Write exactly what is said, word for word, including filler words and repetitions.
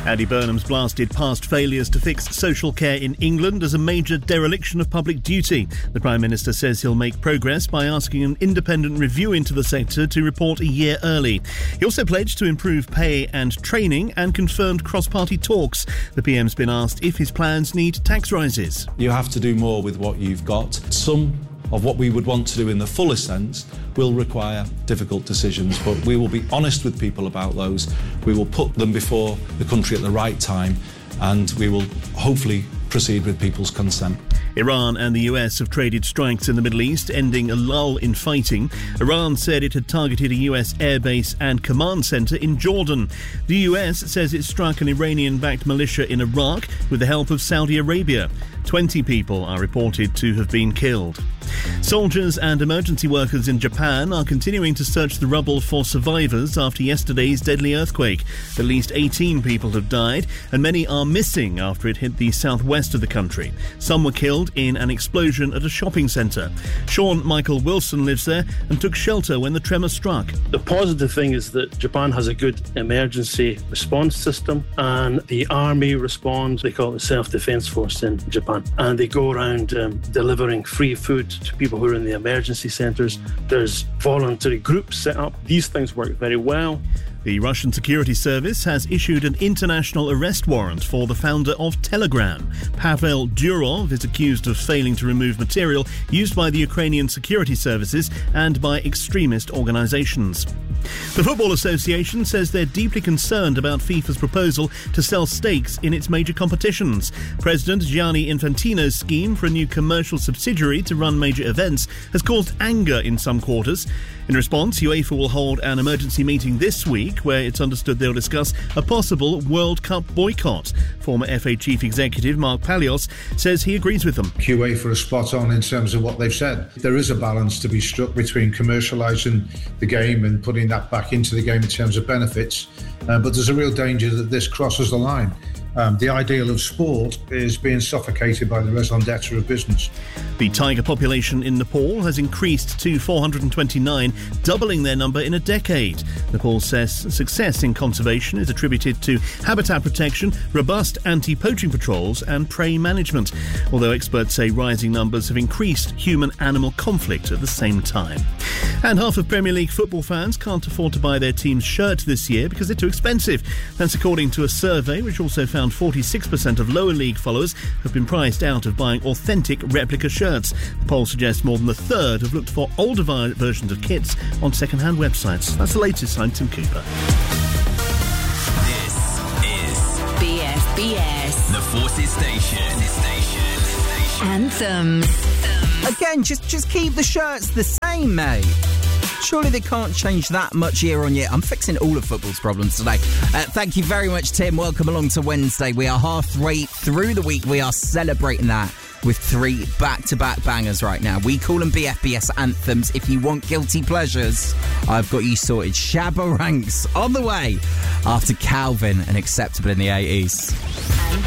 Andy Burnham's blasted past failures to fix social care in England as a major dereliction of public duty. The Prime Minister says he'll make progress by asking an independent review into the sector to report a year early. He also pledged to improve pay and training and confirmed cross-party talks. The P M's been asked if his plans need tax rises. You have to do more with what you've got. Some of what we would want to do in the fullest sense will require difficult decisions, but we will be honest with people about those. We will put them before the country at the right time, and we will hopefully proceed with people's consent. Iran and the U S have traded strikes in the Middle East, ending a lull in fighting. Iran said it had targeted a U S airbase and command centre in Jordan. The U S says it struck an Iranian-backed militia in Iraq with the help of Saudi Arabia. Twenty people are reported to have been killed. Soldiers and emergency workers in Japan are continuing to search the rubble for survivors after yesterday's deadly earthquake. At least eighteen people have died and many are missing after it hit the southwest of the country. Some were killed in an explosion at a shopping centre. Sean Michael Wilson lives there and took shelter when the tremor struck. The positive thing is that Japan has a good emergency response system, and the army responds. They call it the Self-Defence Force in Japan, and they go around um, delivering free food to people who are in the emergency centres. There's voluntary groups set up. These things work very well. The Russian security service has issued an international arrest warrant for the founder of Telegram. Pavel Durov is accused of failing to remove material used by the Ukrainian security services and by extremist organisations. The Football Association says they're deeply concerned about FIFA's proposal to sell stakes in its major competitions. President Gianni Infantino's scheme for a new commercial subsidiary to run major events has caused anger in some quarters. In response, UEFA will hold an emergency meeting this week where it's understood they'll discuss a possible World Cup boycott. Former F A Chief Executive Mark Palios says he agrees with them. UEFA are spot on in terms of what they've said. There is a balance to be struck between commercialising the game and putting that back into the game in terms of benefits, uh, but there's a real danger that this crosses the line. Um, the ideal of sport is being suffocated by the raison d'etre of business. The tiger population in Nepal has increased to four hundred twenty-nine, doubling their number in a decade. Nepal says success in conservation is attributed to habitat protection, robust anti-poaching patrols and prey management, although experts say rising numbers have increased human-animal conflict at the same time. And half of Premier League football fans can't afford to buy their team's shirt this year because they're too expensive. That's according to a survey which also found forty-six percent of lower league followers have been priced out of buying authentic replica shirts. The poll suggests more than a third have looked for older vi- versions of kits on second-hand websites. That's the latest. I'm Tim Cooper. This is B F B S, the Forces Station. Anthems. Again, just, just keep the shirts the same, mate. Surely they can't change that much year on year. I'm fixing all of football's problems today. Uh, thank you very much, Tim. Welcome along to Wednesday. We are halfway through the week. We are celebrating that with three back-to-back bangers right now. We call them B F B S anthems. If you want guilty pleasures, I've got you sorted. Shabba Ranks on the way after Calvin and Acceptable in the eighties.